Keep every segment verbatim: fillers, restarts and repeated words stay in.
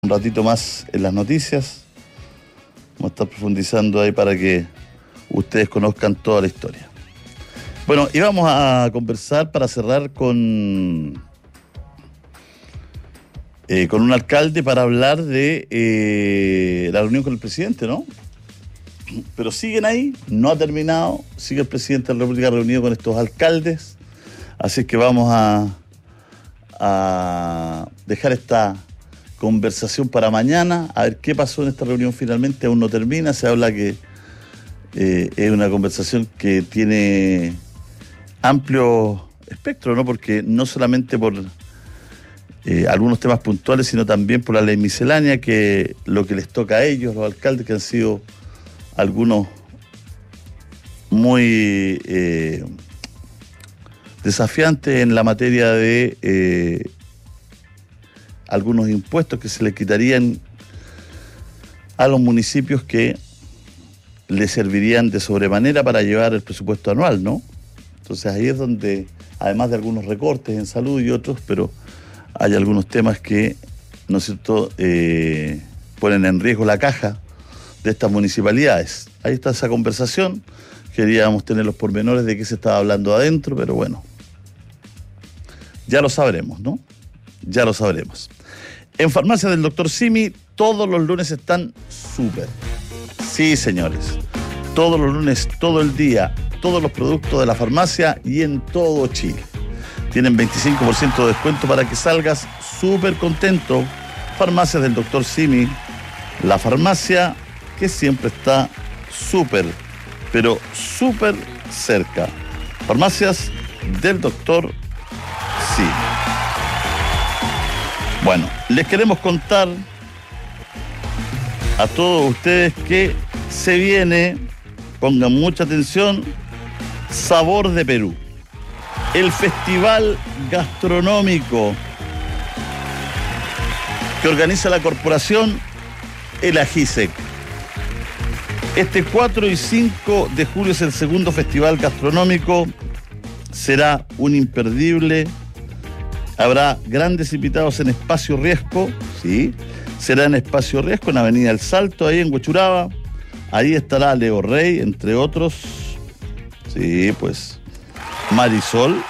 Un ratito más en las noticias. Vamos a estar profundizando ahí para que ustedes conozcan toda la historia. Bueno, y vamos a conversar para cerrar con, eh, con un alcalde para hablar de eh, la reunión con el presidente, ¿no? Pero siguen ahí, no ha terminado, sigue el presidente de la República reunido con estos alcaldes, así que vamos a, a dejar esta conversación para mañana, a ver qué pasó en esta reunión finalmente. Aún no termina, se habla que eh, es una conversación que tiene amplio espectro, ¿no? Porque no solamente por eh, algunos temas puntuales, sino también por la ley miscelánea, que lo que les toca a ellos, los alcaldes, que han sido algunos muy eh, desafiantes en la materia de eh, algunos impuestos que se le quitarían a los municipios que le servirían de sobremanera para llevar el presupuesto anual, ¿no? Entonces ahí es donde, además de algunos recortes en salud y otros, pero hay algunos temas que, ¿no es cierto?, eh, ponen en riesgo la caja de estas municipalidades. Ahí está esa conversación. Queríamos tener los pormenores de qué se estaba hablando adentro, pero bueno, ya lo sabremos, ¿no? Ya lo sabremos. En Farmacia del doctor Simi, todos los lunes están súper. Sí, señores. Todos los lunes, todo el día, todos los productos de la farmacia y en todo Chile. Tienen veinticinco por ciento de descuento para que salgas súper contento. Farmacia del doctor Simi, la farmacia que siempre está súper, pero súper cerca. Farmacias del doctor Simi. Bueno, les queremos contar a todos ustedes que se viene, pongan mucha atención, Sabor de Perú, el festival gastronómico que organiza la corporación El Ajísec. Este cuatro y cinco de julio es el segundo festival gastronómico, será un imperdible. Habrá grandes invitados en Espacio Riesco, ¿sí? Será en Espacio Riesco, en Avenida El Salto, ahí en Huechuraba. Ahí estará Leo Rey, entre otros. Sí, pues, Marisol.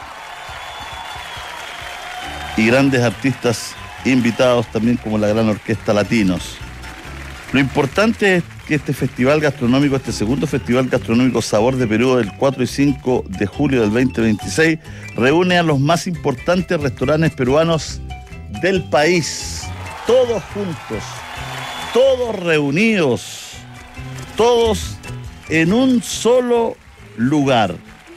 Y grandes artistas invitados también, como la Gran Orquesta Latinos. Lo importante es que este festival gastronómico, este segundo festival gastronómico Sabor de Perú, del cuatro y cinco de julio del veinte veintiséis, reúne a los más importantes restaurantes peruanos del país. Todos juntos, todos reunidos, todos en un solo lugar.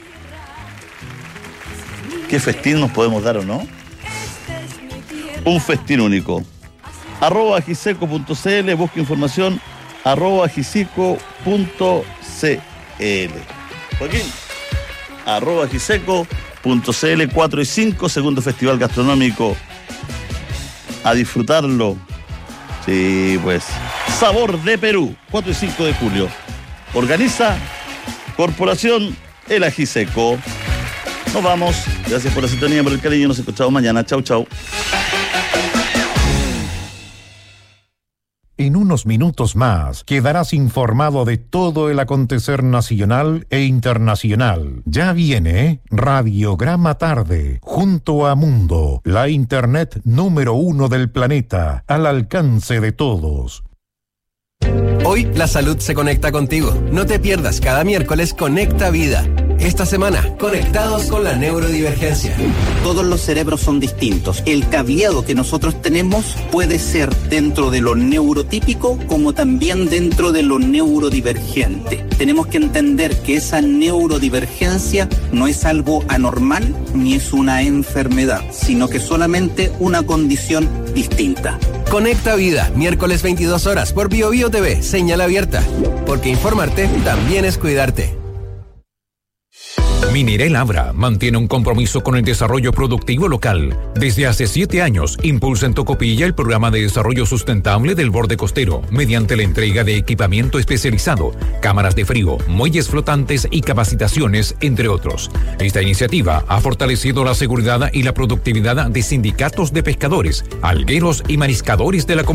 ¿Qué festín nos podemos dar o no? Un festín único. Arroba ajiseco punto cl, busca información, arroba ajiseco punto cl. Joaquín, arroba ajiseco punto cl, cuatro y cinco, segundo festival gastronómico. A disfrutarlo. Sí, pues. Sabor de Perú, cuatro y cinco de julio. Organiza Corporación El Ajiseco. Nos vamos. Gracias por la sintonía, por el cariño. Nos escuchamos mañana. Chau, chau. En unos minutos más quedarás informado de todo el acontecer nacional e internacional. Ya viene Radiograma Tarde, junto a Mundo, la internet número uno del planeta, al alcance de todos. Hoy la salud se conecta contigo. No te pierdas cada miércoles Conecta Vida. Esta semana, conectados con la neurodivergencia. Todos los cerebros son distintos. El cableado que nosotros tenemos puede ser dentro de lo neurotípico como también dentro de lo neurodivergente. Tenemos que entender que esa neurodivergencia no es algo anormal ni es una enfermedad, sino que solamente una condición distinta. Conecta Vida, miércoles veintidós horas por Bio Bio T V, señal abierta. Porque informarte también es cuidarte. Minirel Abra mantiene un compromiso con el desarrollo productivo local. Desde hace siete años impulsa en Tocopilla el programa de desarrollo sustentable del borde costero mediante la entrega de equipamiento especializado, cámaras de frío, muelles flotantes y capacitaciones, entre otros. Esta iniciativa ha fortalecido la seguridad y la productividad de sindicatos de pescadores, algueros y mariscadores de la comunidad.